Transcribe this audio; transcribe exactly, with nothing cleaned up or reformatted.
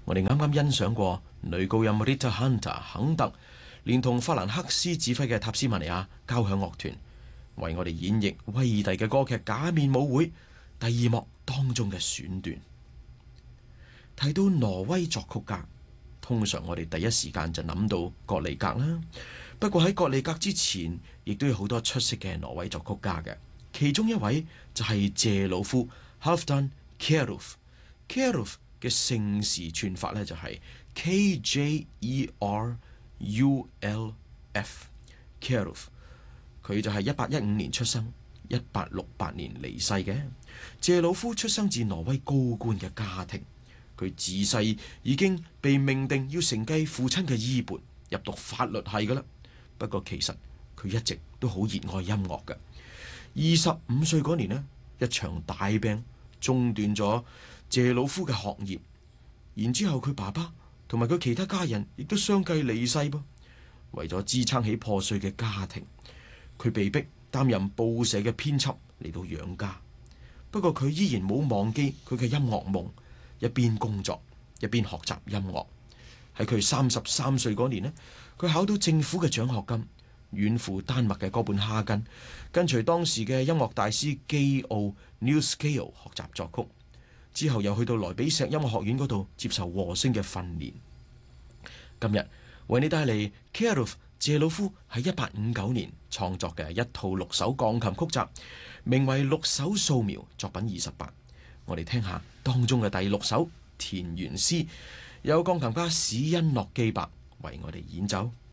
我哋啱啱欣賞過女高音 Rita Hunter 肯特，連同法蘭克斯指揮嘅塔斯曼尼亞交響樂團，為我哋演繹威爾第嘅歌劇《假面舞會》第二幕當中嘅選段。提到挪威作曲家，通常我哋第一時間就諗到葛利格啦。不過喺葛利格之前，亦都有好多出色嘅挪威作曲家嘅。其中一位就係謝魯夫 Halfdan Kjerulf。Kjerulf 嘅姓氏串法咧就係 K J E R U L F。Kjerulf 佢就係一八一五年出生，一八六八年離世嘅。謝魯夫出生自挪威高官嘅家庭，佢自細已經被命定要承繼父親嘅衣缽，入讀法律系噶啦。不過其實佢一直都好熱愛音樂嘅。二十五歲嗰年呢，一場大病中斷咗謝魯夫嘅學業，然之後佢爸爸同埋佢其他家人亦都相繼離世噃。為咗支撐起破碎嘅家庭，佢被逼擔任報社嘅編輯嚟到養家。不過佢依然冇忘記佢嘅音樂夢，一邊工作一邊學習音樂。喺佢三十三歲嗰年呢，佢考到政府嘅獎學金，遠赴丹麥嘅哥本哈根，跟隨當時嘅音樂大師基奧 Newscale 學習作曲。之後又去到萊比錫音樂學院嗰度接受和聲嘅訓練。今日為你帶嚟 Kjerulf 謝魯夫喺一八五九年創作嘅一套六首鋼琴曲集，名為《六首素描》，作品二十八。我哋聽下當中嘅第六首田園詩，有鋼琴家史恩諾基伯為我哋演奏。